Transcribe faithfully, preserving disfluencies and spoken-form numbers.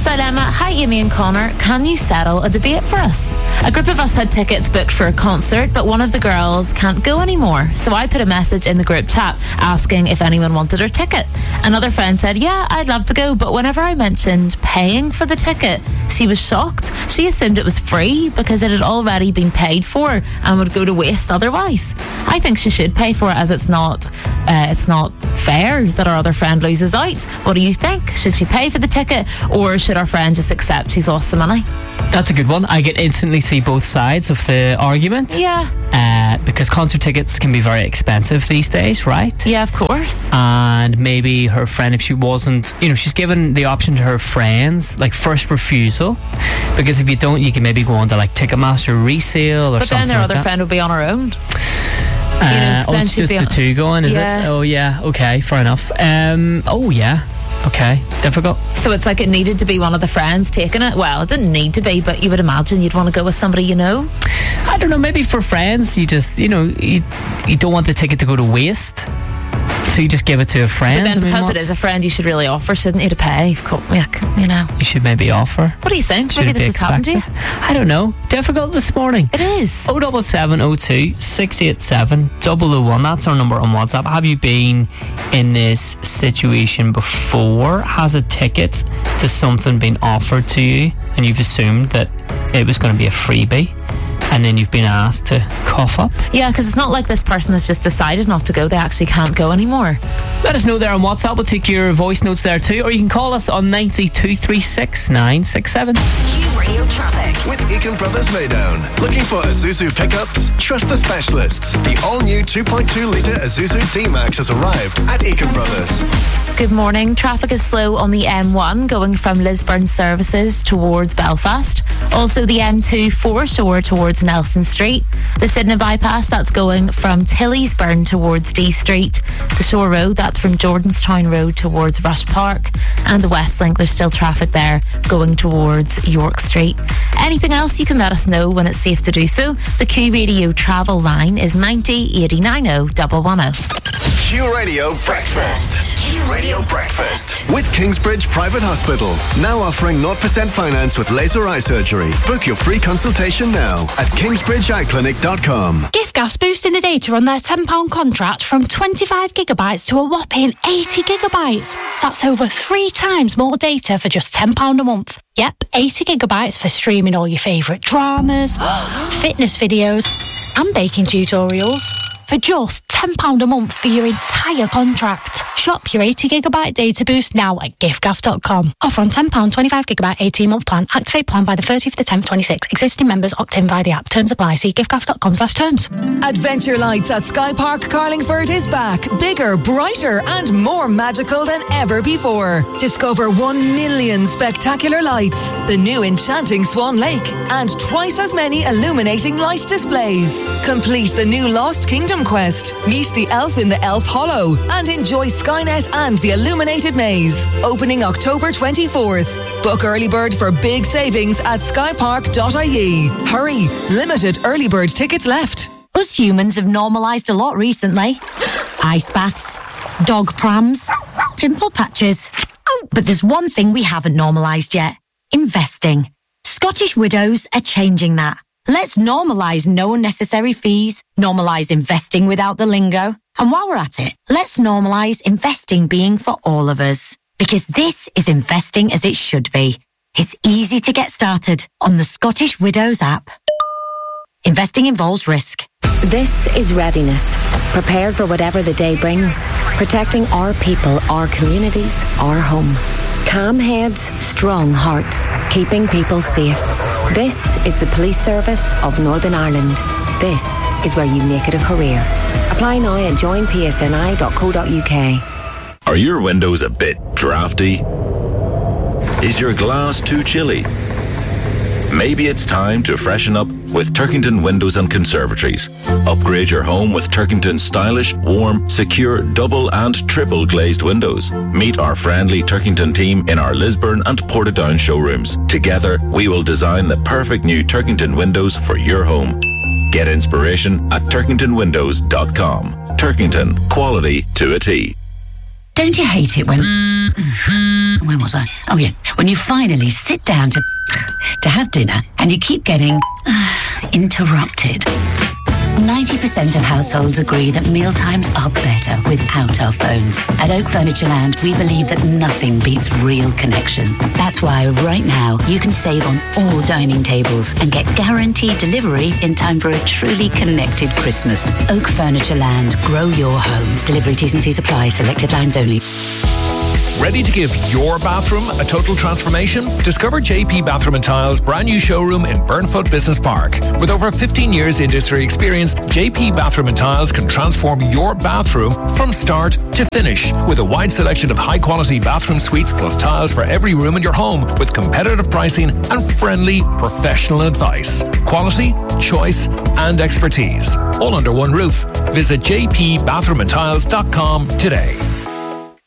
dilemma. Hi Amy and Connor, can you settle a debate for us? A group of us had tickets booked for a concert, but one of the girls can't go anymore. So I put a message in the group chat asking if anyone wanted her ticket. Another friend said, yeah, I'd love to go, but whenever I mentioned paying for the ticket, she was shocked. She assumed it was free because it had already been paid for and would go to waste otherwise. I think she should pay for it, as it's not uh, it's not fair that our other friend loses out. What do you think? Should she pay for the ticket, or should our friend just accept she's lost the money? That's a good one. I can instantly see both sides of the argument. Yeah. Uh, because concert tickets can be very expensive these days, right? Yeah, of course. And maybe her friend, if she wasn't, you know, she's given the option to her friends, like first refusal. Because if you don't, you can maybe go on to like Ticketmaster resale or but something. But then her like other that. friend would be on her own. Uh, you know, so oh, then it's she'd just be the on- two going, is Yeah. it? Oh, yeah. Okay, fair enough. Um, oh, yeah. Okay, difficult. So it's like it needed to be one of the friends taking it. Well, it didn't need to be, but you would imagine you'd want to go with somebody you know. I don't know, maybe for friends, you just, you know, you, you don't want the ticket to go to waste. So you just give it to a friend. But then I mean, because it what's- is a friend, you should really offer, shouldn't you, to pay? Of course, you know. You should maybe offer. What do you think? Should Maybe it be this has happened to you? expected? I don't know. Difficult this morning. It is. oh seven seven oh two, six eight seven, double oh one. That's our number on WhatsApp. Have you been in this situation before? Has a ticket to something been offered to you and you've assumed that it was going to be a freebie, and then you've been asked to cough up? Yeah, because it's not like this person has just decided not to go. They actually can't go anymore. Let us know there on WhatsApp. We'll take your voice notes there too, or you can call us on ninety two three six nine six seven. Q Radio Traffic with Eakin Brothers Maydown. Looking for Isuzu pickups? Trust the specialists. The all-new two point two litre Isuzu D-Max has arrived at Eakin Brothers. Good morning. Traffic is slow on the M one going from Lisburn Services towards Belfast. Also the M two foreshore towards Nelson Street. The Sydney bypass, that's going from Tillysburn towards D Street. The Shore Road, that's from Jordanstown Road towards Rush Park. And the West Link, there's still traffic there going towards York Street. Anything else, you can let us know when it's safe to do so. The Q Radio travel line is ninety eight nine oh one one oh. Q Radio Breakfast. Q Radio Breakfast with Kingsbridge Private Hospital. Now offering zero percent finance with laser eye surgery. Book your free consultation now at kingsbridge eye clinic dot com. Giftgas boosting the data on their ten pound contract from twenty-five gigabytes to a whopping eighty gigabytes. That's over three times more data for just ten pounds a month. Yep, eighty gigabytes for streaming all your favourite dramas, fitness videos and baking tutorials for just ten pounds a month for your entire contract. Shop your eighty gigabyte data boost now at giftgaff dot com. Offer on ten pounds twenty-five gigabyte eighteen month plan. Activate plan by the thirtieth of the tenth twenty-six. Existing members opt in via the app. Terms apply. See giftgaff dot com slash terms. Adventure Lights at Sky Park Carlingford is back. Bigger, brighter and more magical than ever before. Discover one million spectacular lights, the new enchanting Swan Lake and twice as many illuminating light displays. Complete the new Lost Kingdom quest. Meet the elf in the Elf Hollow and enjoy Skynet and the Illuminated Maze. Opening October twenty-fourth. Book early bird for big savings at sky park dot I E. Hurry, limited early bird tickets left. Us humans have normalised a lot recently. Ice baths, dog prams, pimple patches. Oh, but there's one thing we haven't normalised yet. Investing. Scottish Widows are changing that. Let's normalise no unnecessary fees, normalise investing without the lingo. And while we're at it, let's normalise investing being for all of us. Because this is investing as it should be. It's easy to get started on the Scottish Widows app. Investing involves risk. This is readiness. Prepared for whatever the day brings. Protecting our people, our communities, our home. Calm heads, strong hearts. Keeping people safe. This is the Police Service of Northern Ireland. This is where you make it a career. Apply now at join p s n i dot co dot u k. Are your windows a bit drafty? Is your glass too chilly? Maybe it's time to freshen up with Turkington Windows and Conservatories. Upgrade your home with Turkington's stylish, warm, secure, double and triple glazed windows. Meet our friendly Turkington team in our Lisburn and Portadown showrooms. Together, we will design the perfect new Turkington windows for your home. Get inspiration at turkington windows dot com. Turkington, quality to a T. Don't you hate it when... Where was I? Oh, yeah. When you finally sit down to... to have dinner and you keep getting... interrupted. ninety percent of households agree that mealtimes are better without our phones. At Oak Furniture Land, we believe that nothing beats real connection. That's why right now you can save on all dining tables and get guaranteed delivery in time for a truly connected Christmas. Oak Furniture Land. Grow your home. Delivery T's and C's apply. Selected lines only. Ready to give your bathroom a total transformation? Discover J P Bathroom and Tiles' brand new showroom in Burnfoot Business Park. With over fifteen years industry experience, J P Bathroom and Tiles can transform your bathroom from start to finish. With a wide selection of high-quality bathroom suites plus tiles for every room in your home, with competitive pricing and friendly professional advice. Quality, choice and expertise, all under one roof. Visit j p bathroom and tiles dot com today.